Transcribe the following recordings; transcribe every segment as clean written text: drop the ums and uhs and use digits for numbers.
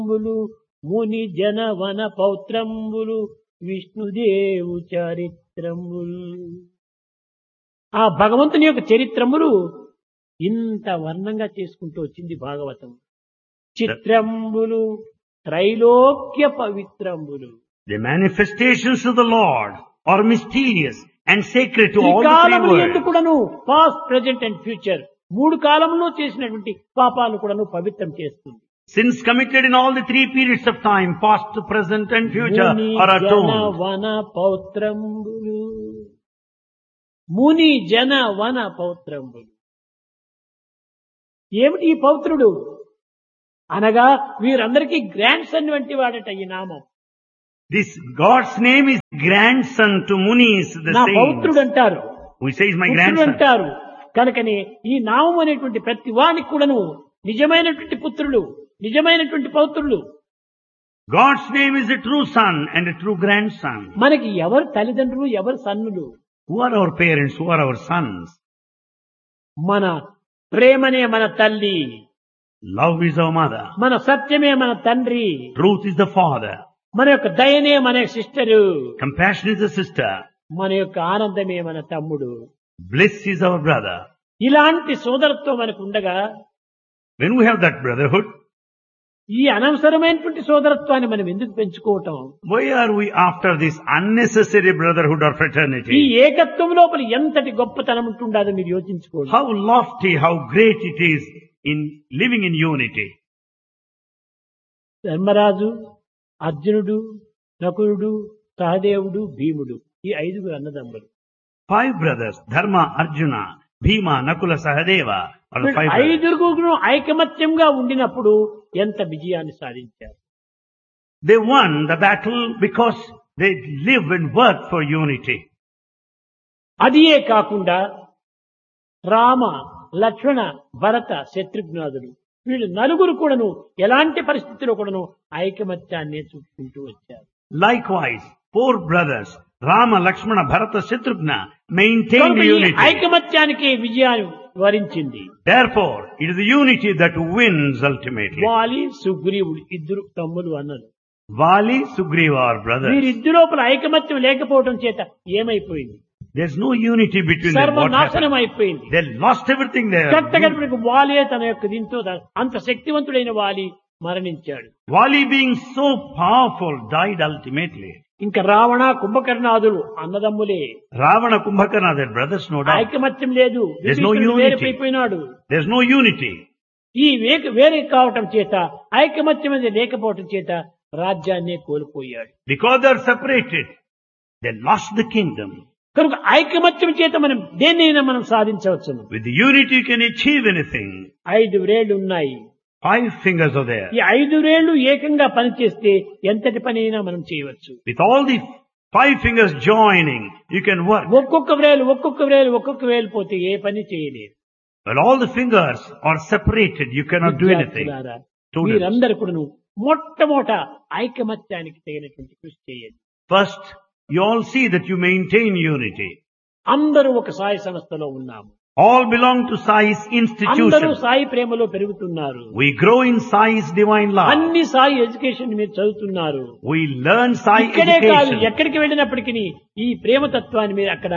ంబులు ముని జన వన పౌత్రంబులు విష్ణుదేవు చరిత్రములు. ఆ భగవంతుని యొక్క చరిత్రములు ఇంత వర్ణంగా చేసుకుంటూ వచ్చింది భాగవతం. చిత్రంబులు త్రైలోక్య పవిత్రంబులు. The manifestations of the Lord are mysterious and sacred to ఈ all the three కాలములు worlds. ఎందుకు కూడాను పాస్ట్, ప్రెజెంట్ అండ్ ఫ్యూచర్ మూడు కాలంలో చేసినటువంటి పాపాలు కూడాను పవిత్రం చేస్తుంది. Sins committed in all the three periods of time, past, present and future, Muni are జన atoned. వన పౌత్రంబులు. ముని జన వన పౌత్రంబులు. ఏమిటి ఈ పౌత్రుడు అనగా వీరందరికీ గ్రాండ్ సన్ వంటి వాడట ఈ నామం. This God's name is grandson to Munis, the నా saints. పౌత్రుడు అంటారు, Who says my పుత్రుడు grandson? అంటారు. కనుకనే ఈ నామం అనేటువంటి ప్రతి వానికి కూడాను నిజమైనటువంటి పుత్రులు, నిజమైనటువంటి పౌత్రులు. God's name is a true son and a true grandson. మనకి ఎవరు తల్లిదండ్రులు, ఎవరు సన్నులు? Who are our parents? Who are our sons? మన ప్రేమనే మన తల్లి, Love is our mother. మన సత్యమే మన తండ్రి, Truth is the father. మన యొక్క దయనే మన sister, Compassion is the sister. మన యొక్క ఆనందమే మన తమ్ముడు. Bliss is our brother. ఇలాంటి సోదరత్వం మనకు ఉండగా When we have that brotherhood, ఈ అనవసరమైనటువంటి సోదరత్వాన్ని మనం ఎందుకు పెంచుకోవటం? why are we after this unnecessary brotherhood or ఈ fraternity? ఏకత్వం లోపల ఎంతటి గొప్పతనం ఉంటుండదో మీరు యోచించుకోండి. How lofty, how great it is in living in unity. Dharmaraju, అర్జునుడు, నకులుడు, సహదేవుడు, భీముడు, ఈ ఐదుగురు అన్నదమ్ములు. 5 brothers, Dharma, Arjuna, Bhima, Nakula, Sahadeva, are the 5 brothers. ఐదుగురు ఐకమత్యంగా ఉండినప్పుడు ఎంత విజయాన్ని సాధించారు. They won the battle because they live and work for unity. అదియే కాకుండా రామ, లక్ష్మణ, భరత, శత్రుఘ్నాదులు వీళ్ళు నలుగురు కూడాను ఎలాంటి పరిస్థితిలో కూడాను ఐకమత్యాన్ని చూపుకుంటూ వచ్చారు. Likewise, 4 brothers, Rama, Lakshmana, Bharata, Shatrughna, maintained కనుక ఈ unity. ఐకమత్యానికి విజయాన్ని వరించింది. Therefore, it is the unity that wins ultimately. వాలి, సుగ్రీవుడు ఇద్దరు తమ్ములు అన్నలు. Vali, Sugriva are brothers. వీరిద్దరు లోపల ఐకమత్యం లేకపోవడం చేత ఏమైపోయింది? There's no unity between them. What సర్వనాశనం happened? అయిపోయింది. They lost everything there. కట్టగడపడికి వాలే తన యొక్క దీంతో అంత శక్తివంతుడైన వాలి మరణించాడు. Vali being so powerful died ultimately. ఇంకా Ravana, కుంభకర్ణాదులు అన్నదమ్ములే. Ravana, Kumbhakarna, their brothers, no doubt. ఐకమత్యం లేదు. There's no విభీషణుడు unity. వేరైపోయినాడు. There's no unity. ఈ వేరే కావటం చేత ఐకమత్యం అనేది లేకపోవటం చేత రాజ్యాన్నే కోల్పోయాడు. Because they're separated, they lost the kingdom. కనుక ఐకమత్యం చేత మనం దేన్నైనా మనం సాధించవచ్చును. With the unity you can achieve anything. 5 వేళ్లు ఉన్నాయి. 5 fingers are there. ఈ 5 వేళ్లు ఏకంగా పనిచేస్తే ఎంతటి పని అయినా మనం చేయవచ్చు. With all the 5 fingers joining, you can work. ఒక్కొక్క వేలు పోతే ఏ పని చేయలేరు. When all the fingers are separated, you cannot do anything. విద్యార్థులారా, Students. మీరందరూ కూడాను మొట్టమొదట ఐకమత్యానికి తగినటువంటి కృషి చేయండి. First, you all see that you maintain unity. అందరూ ఒక సాయి సంస్థలో ఉన్నాము. All belong to Sai's అందరూ institution. సాయి ప్రేమలో పెరుగుతున్నారు. We grow in Sai's divine love. అన్ని సాయి ఎడ్యుకేషన్ మీరు చదువుతున్నారు. We learn Sai ఇక్కడే కాదు, education. ఎక్కడికి వెళ్ళినప్పటికీ ఈ ప్రేమతత్వాన్ని మీరు అక్కడ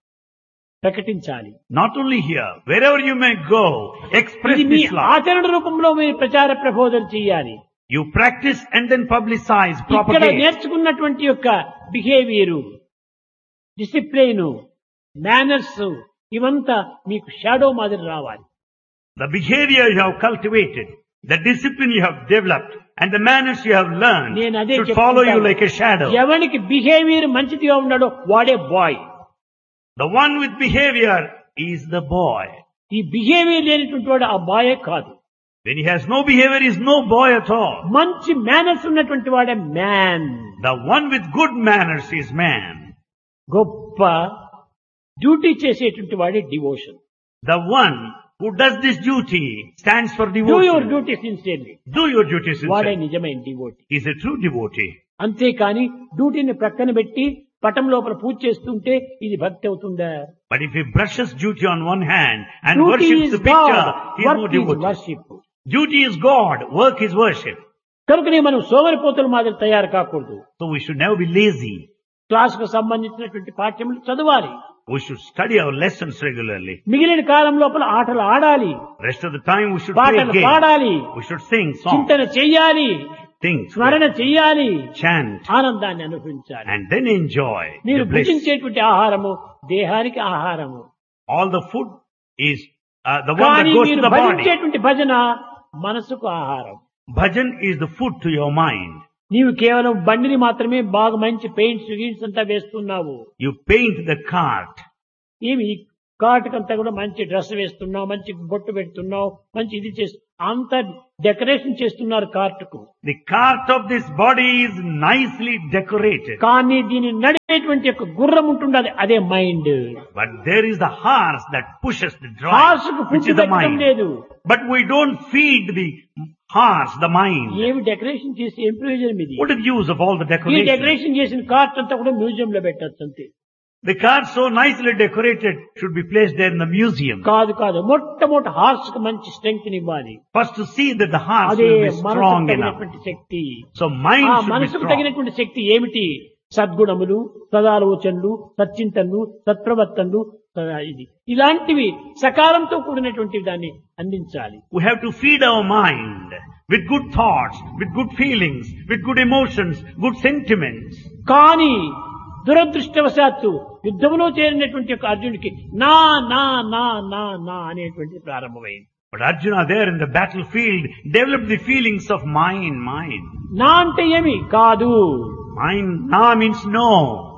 ప్రకటించాలి. Not only here, wherever you may go, express ఇది మీ this love. ఆచరణ రూపంలో మీరు ప్రచార ప్రబోధన చేయాలి. You practice and then publicize, ఇక్కడ propagate. నేర్చుకున్నటువంటి యొక్క బిహేవియరు, డిసిప్లైన్, మేనర్స్ ఇవంతా మీకు షాడో మాదిరి రావాలి. The behavior you have cultivated, the discipline you have developed, and the manners you have learned నేను అదే should follow you like a shadow. ఎవరికి బిహేవియర్ మంచిదిగా ఉన్నాడో వాడే bye. The one with behavior is the boy. ఈ behaviour లేనటువంటి వాడు ఆ బాయే కాదు. When he has no behavior, he is no boy at all. మంచి మేనర్స్ ఉన్నటువంటి వాడే man. The one with good manners is man. గొప్ప డ్యూటీ చేసేటువంటి వాడే devotion. The one who does this duty stands for do your devotion. Duty sincerely. Do your duty వాడే sincerely. నిజమైన devotee. He is a true devotee. అంతేకాని డ్యూటీని ప్రక్కన పెట్టి పటం లోపల పూజ చేస్తుంటే ఇది భక్తి అవుతుందా? But if he brushes duty on one hand and duty worships is the picture, God, he is no work is devotee. Worship. Duty is God, work is worship. కనుకనే మనం సోమరిపోతుల మాదిరి తయారు కాకూడదు. So we should never be lazy. క్లాసుకు సంబంధించినటువంటి పాఠ్యములు చదవాలి. We should study our lessons regularly. మిగిలిన కాలం లోపల ఆటలు ఆడాలి, Rest of the time we should play పాటలు games. పాడాలి, We should sing songs, చింతన చెయ్యాలి, think, స్మరణ చెయ్యాలి, chant, ఆనందాన్ని అనుభవించాలి. and then enjoy మీరు the bliss. భుజించేటువంటి ఆహారము దేహానికి ఆహారము, All the food is the one that కానీ goes to మీరు the body. భజించేటువంటి భజన మనసుకు ఆహారం. Bhajan is the food to your mind. నీవు కేవలం బండిని మాత్రమే బాగా మంచి పెయింట్స్ గీన్స్ అంతా వేస్తున్నావు. You paint the cart. ఏమి కాటుకంతా కూడా మంచి డ్రెస్ వేస్తున్నావు, మంచి బొట్టు పెడుతున్నావు, మంచి ఇది చేస్తు అంత డెకరేషన్ చేస్తున్నారు కార్టుకు. The cart of this body is nicely decorated. కానీ దీని నడిపేటువంటి యొక్క గుర్రం ఉంటుండదు, అదే mind. But there is the horse that pushes the horse drive, కు which ఫుడ్ is the పెట్టడం mind. లేదు. But we don't feed the horse, the mind. ఏమి decoration చేసి ఏం ప్రయోజనం ఇది? What is the use of all the ఈ decoration? Decoration చేసిన కార్ట్ అంతా కూడా మ్యూజియం లో పెట్టచ్చు అంతే. The cart so nicely decorated should be placed there in the museum. కాదు కాదు, మొట్టమొదటి హార్స్ కు మంచి స్ట్రెంగ్త్ ఇవ్వాలి. First to see that the horse అదే will be మనసుకు strong enough. తగినటువంటి శక్తి. So mind ఆ should be మనసుకు strong. తగినటువంటి శక్తి ఏమిటి? సద్గుణములు, సదాలోచనలు, సచ్చింతనలు, సత్ప్రవర్తనలు, ఇది ఇలాంటివి సకాలంతో కూడినటువంటి దాన్ని అందించాలి. We have to feed our mind with good thoughts, with good feelings, with good emotions, good sentiments. కానీ దురదృష్టవశాత్తు యుద్ధంలో చేరినటువంటి యొక్క అర్జునుడికి నా నా నా నా నా అనేటువంటి ప్రారంభమైంది. But Arjuna there in the battlefield developed the feelings of mine. నా అంటే ఏమి కాదు. Mine, na means no.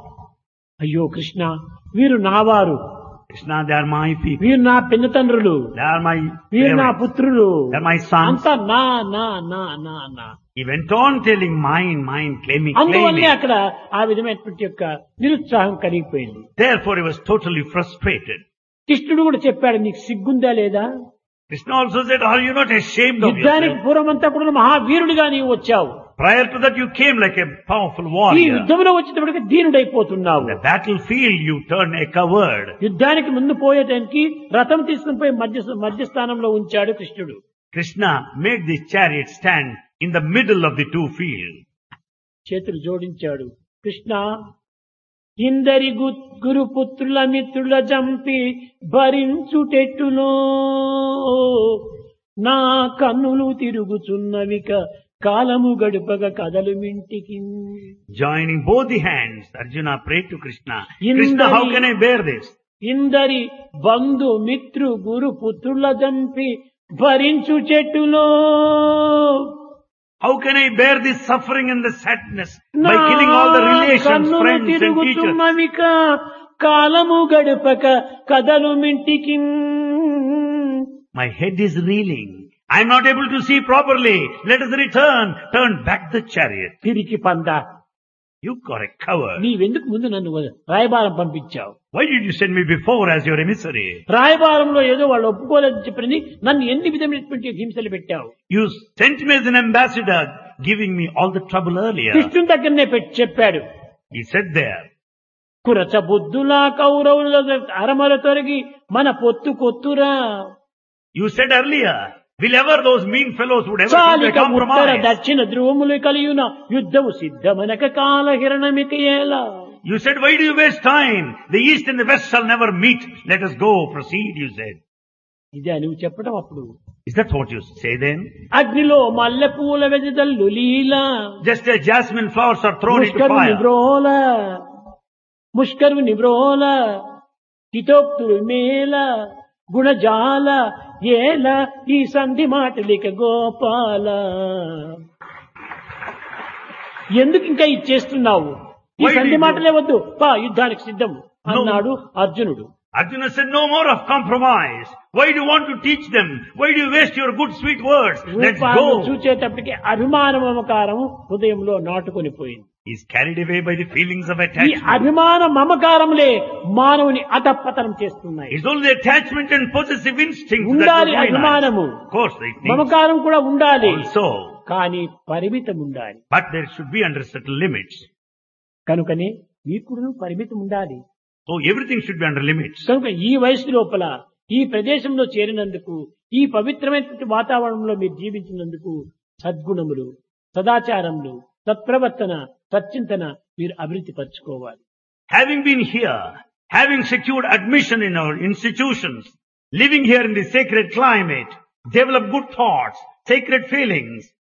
అయ్యో కృష్ణ, వీరు నావారు, Krishna, they are my people. వీరు నా పిన్నతండ్రులు, They are my వీరు నా parents. పుత్రులు, They are my sons. అంతా నా నా నా నా నా. He went on telling mine, claiming. అందువల్లే అక్కడ ఆ విధమైనటువంటి యొక్క నిరుత్సాహం కలిగిపోయింది. Therefore he was totally frustrated. కృష్ణుడు కూడా చెప్పాడు, నీకు సిగ్గుందా లేదా? Krishna also said, are you not ashamed of యుద్ధానికి yourself? పూర్వమంతా కూడా మహావీరుడిగా నీవు వచ్చావు, Prior to that you came like a powerful ఈ warrior. యుద్ధంలో వచ్చేటప్పటికి దీనుడైపోతున్నావు. In the battlefield you turn a coward. యుద్ధానికి ముందు పోయేటానికి రథం తీసుకుని పోయి మధ్యస్థానంలో ఉంచాడు కృష్ణుడు. Krishna made this chariot stand in the middle of the two fields. చేతులు జోడించాడు. కృష్ణ, ఇందరి గురుపుత్రుల మిత్రుల జంపి భరించుటెట్టులో నా కన్నులు తిరుగుచున్నవిక కాలము గడుపగ కదలు మింటికి. Joining both the hands, Arjuna prayed to Krishna. Indari- Krishna, how can I bear this? ఇందరి బంధు మిత్రు గురు పుత్రుల జంపి భరించు చెట్టులో How can I bear this suffering and the sadness by killing all the relations, friends and teachers? తిరుగుతున్నవిక కాలము గడుపక కదలు మింటికి. My head is reeling. I am not able to see properly. Let us return. Turn back the chariot. తిరిగి పంద, You are a coward. నీవెందుకు ముందు నన్ను రాయబారం పంపించావు? Why did you send me before as your emissary? రాయబారంలో ఏదో వాళ్ళు ఒప్పుకోలేదని చెప్పని నన్ను ఎన్ని విధమైనటువంటి హింసలు పెట్టావు. You sent me as an ambassador, giving me all the trouble earlier. కృష్ణుని దగ్గరనే చెప్పాడు, He said there, కురచ బుద్ధులా కౌరవుల అరమర తొలగి మన పొత్తు కొత్తురా. you said earlier, will ever those mean fellows would ever come to a చాలిక Uttara compromise? దక్షిణ ధ్రువములు కలియున యుద్ధము సిద్ధమనక కాలహిరణమిక ఎలా. You said, why do you waste time? The east and the west shall never meet. Let us go, proceed, you said. ఇదే నువ్వు చెప్పడం. అప్పుడు Is that what you say then? అగ్నిలో మల్లె పూల వెదజల్లు లీలా, Just as jasmine flowers are thrown into ముష్కరుని fire. బ్రోల ముష్కరుని బ్రోల హితోక్తులు మేల గుణజాల ఏల ఈ సంధి మాటలిక గోపాల. ఎందుకు ఇంకా ఇది చేస్తున్నావు? ఈ Why సంధి did you- మాటలే వద్దు, పా యుద్ధానికి సిద్ధం అన్నాడు అర్జునుడు. Arjuna said, no more of compromise. Why do you want to teach them? Why do you waste your good sweet words? Let's రూపాన్ని go. చూచేటప్పటికి అభిమాన మమకారం హృదయంలో నాటుకొని పోయింది. He's carried away by the feelings of ఈ attachment. అభిమాన మమకారములే మానవుని అధపతనం చేస్తున్నాయి. It's only the attachment and possessive instinct that ఉండాలి will ruin us. అభిమానము, Of course, it needs మమకారం కూడా ఉండాలి, also. కానీ పరిమితం ఉండాలి. But there should be under certain limits. కనుకనే మీకు కూడా పరిమితం ఉండాలి. So everything should be under limits. కనుక ఈ వయసు లోపల ఈ ప్రదేశంలో చేరినందుకు, ఈ పవిత్రమైనటువంటి వాతావరణంలో మీరు జీవించినందుకు సద్గుణములు, సదాచారంలో సత్ప్రవర్తన సచ్చింతన మీరు అభివృద్ధి పరచుకోవాలి. Having been here, having secured admission in our institutions, living here in the sacred climate, develop good thoughts, sacred feelings,